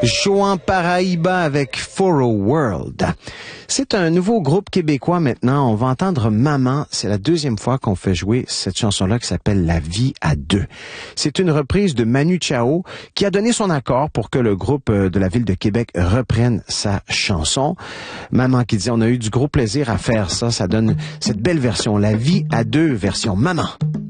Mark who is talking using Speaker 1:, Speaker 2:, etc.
Speaker 1: Joan Paraíba avec Foro World. C'est un nouveau groupe québécois maintenant. On va entendre Maman. C'est la deuxième fois qu'on fait jouer cette chanson-là qui s'appelle La vie à deux. C'est une reprise de Manu Chao qui a donné son accord pour que le groupe de la ville de Québec reprenne sa chanson. Maman qui dit, on a eu du gros plaisir à faire ça. Ça donne cette belle version, La vie à deux, version Maman.